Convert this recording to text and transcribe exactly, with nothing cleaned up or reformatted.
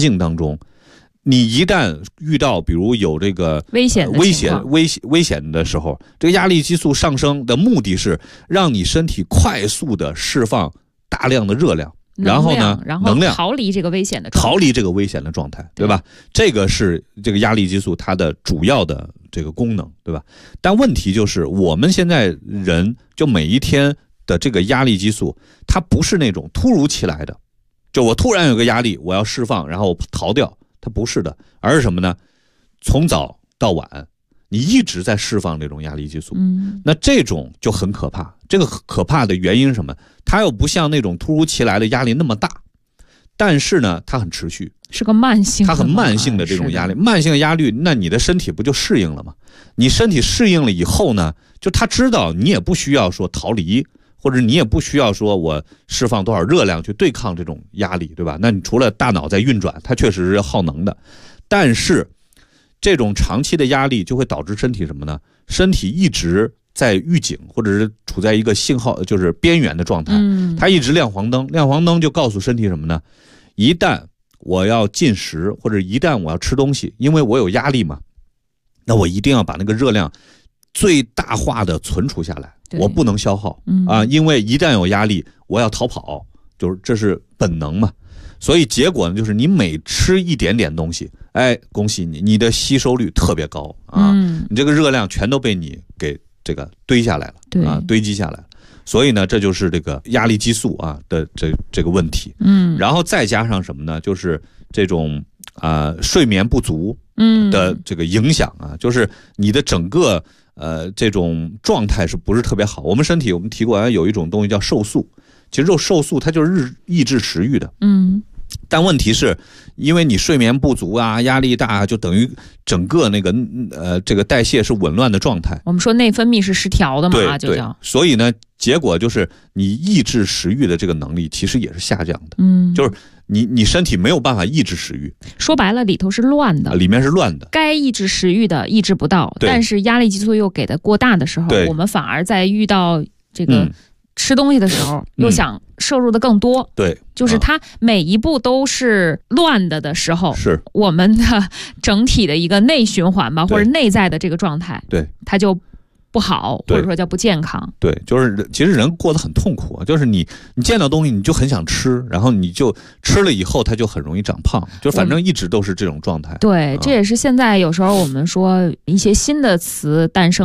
境当中，你一旦遇到比如有这个危险的危险危险危险的时候，这个压力激素上升的目的是让你身体快速的释放大量的热量，然后呢， 然后能量逃离这个危险的状态逃离这个危险的状态，对吧？这个是这个压力激素它的主要的这个功能，对吧？但问题就是我们现在人就每一天的这个压力激素，它不是那种突如其来的，就我突然有个压力我要释放，然后我逃掉，它不是的，而是什么呢？从早到晚，你一直在释放这种压力激素， 嗯， 那这种就很可怕。这个可怕的原因是什么？它又不像那种突如其来的压力那么大，但是呢，它很持续， 是个慢性的， 它很慢性的这种压力，慢性的压力，那你的身体不就适应了吗？你身体适应了以后呢，就它知道你也不需要说逃离，或者你也不需要说我释放多少热量去对抗这种压力，对吧？那你除了大脑在运转，它确实是耗能的，但是这种长期的压力就会导致身体什么呢？身体一直在预警，或者是处在一个信号就是边缘的状态， 嗯， 它一直亮黄灯，亮黄灯就告诉身体什么呢？一旦我要进食，或者一旦我要吃东西，因为我有压力嘛，那我一定要把那个热量最大化的存储下来，我不能消耗、 嗯、 啊，因为一旦有压力，我要逃跑，就是这是本能嘛。所以结果呢，就是你每吃一点点东西，哎，恭喜你，你的吸收率特别高啊， 嗯、 你这个热量全都被你给这个堆下来了， 对啊，堆积下来了。所以呢，这就是这个压力激素啊的这这个问题。 嗯， 然后再加上什么呢？就是这种啊、呃、睡眠不足的这个影响啊，就是你的整个呃这种状态是不是特别好？我们身体我们提过，有一种东西叫瘦素，其实这种瘦素它就是日抑制食欲的。 嗯。 但问题是，因为你睡眠不足啊，压力大，就等于整个那个呃这个代谢是紊乱的状态。 我们说内分泌是失调的嘛， 对就叫。 所以呢，结果就是你抑制食欲的这个能力其实也是下降的。 嗯， 就是你你身体没有办法抑制食欲。 说白了，里头是乱的， 里面是乱的。 该抑制食欲的抑制不到，但是压力激素又给的过大的时候，我们反而在遇到这个。嗯吃东西的时候又想摄入的更多、嗯、 对， 就是它每一步都是乱的的时候， 是我们的整体的一个内循环吧，或者内在的这个状态， 对， 它就不好，或者说叫不健康。 对，就是其实人过得很痛苦，就是你你见到东西你就很想吃，然后你就吃了以后它就很容易长胖，就反正一直都是这种状态。 对，这也是现在有时候我们说一些新的词诞生